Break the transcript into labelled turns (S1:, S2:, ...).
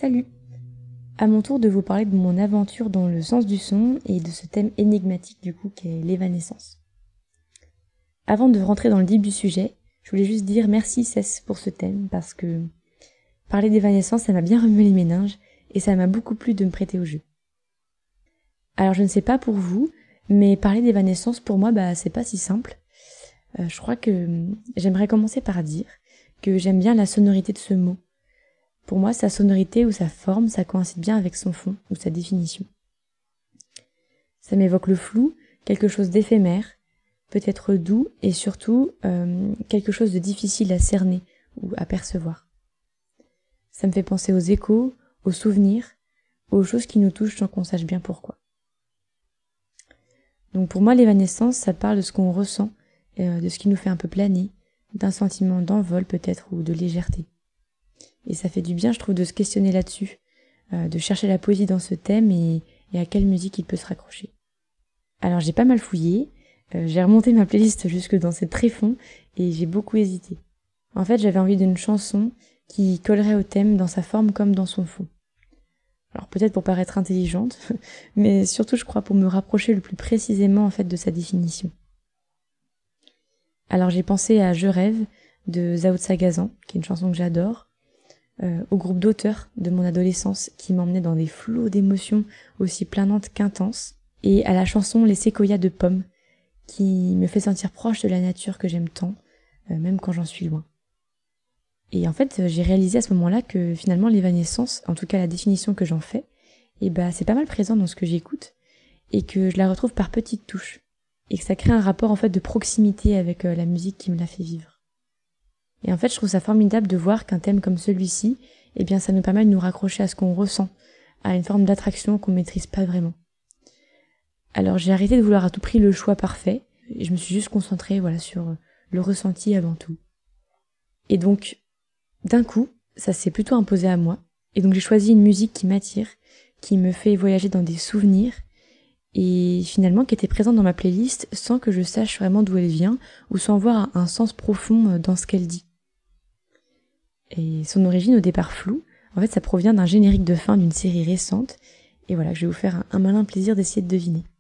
S1: Salut! À mon tour de vous parler de mon aventure dans le sens du son et de ce thème énigmatique du coup qu'est l'évanescence. Avant de rentrer dans le vif du sujet, je voulais juste dire merci Cess pour ce thème parce que parler d'évanescence ça m'a bien remué les méninges et ça m'a beaucoup plu de me prêter au jeu. Alors je ne sais pas pour vous, mais parler d'évanescence pour moi c'est pas si simple. Je crois que j'aimerais commencer par dire que j'aime bien la sonorité de ce mot. Pour moi, sa sonorité ou sa forme, ça coïncide bien avec son fond ou sa définition. Ça m'évoque le flou, quelque chose d'éphémère, peut-être doux et surtout quelque chose de difficile à cerner ou à percevoir. Ça me fait penser aux échos, aux souvenirs, aux choses qui nous touchent sans qu'on sache bien pourquoi. Donc pour moi, l'évanescence, ça parle de ce qu'on ressent, de ce qui nous fait un peu planer, d'un sentiment d'envol peut-être ou de légèreté. Et ça fait du bien, je trouve, de se questionner là-dessus, de chercher la poésie dans ce thème et à quelle musique il peut se raccrocher. Alors j'ai pas mal fouillé, j'ai remonté ma playlist jusque dans ses tréfonds et j'ai beaucoup hésité. En fait, j'avais envie d'une chanson qui collerait au thème dans sa forme comme dans son fond. Alors peut-être pour paraître intelligente, mais surtout je crois pour me rapprocher le plus précisément en fait de sa définition. Alors j'ai pensé à Je rêve de Zao de Sagazan, qui est une chanson que j'adore, au groupe d'auteurs de mon adolescence qui m'emmenait dans des flots d'émotions aussi planantes qu'intenses, et à la chanson Les séquoias de Pomme, qui me fait sentir proche de la nature que j'aime tant, même quand j'en suis loin. Et en fait, j'ai réalisé à ce moment-là que finalement l'évanescence, en tout cas la définition que j'en fais, c'est pas mal présent dans ce que j'écoute, et que je la retrouve par petites touches, et que ça crée un rapport en fait de proximité avec la musique qui me l'a fait vivre. Et en fait, je trouve ça formidable de voir qu'un thème comme celui-ci, ça nous permet de nous raccrocher à ce qu'on ressent, à une forme d'attraction qu'on maîtrise pas vraiment. Alors j'ai arrêté de vouloir à tout prix le choix parfait, et je me suis juste concentrée sur le ressenti avant tout. Et donc, d'un coup, ça s'est plutôt imposé à moi, et donc j'ai choisi une musique qui m'attire, qui me fait voyager dans des souvenirs, et finalement qui était présente dans ma playlist sans que je sache vraiment d'où elle vient, ou sans voir un sens profond dans ce qu'elle dit. Et son origine au départ floue, en fait ça provient d'un générique de fin d'une série récente, et voilà, je vais vous faire un malin plaisir d'essayer de deviner.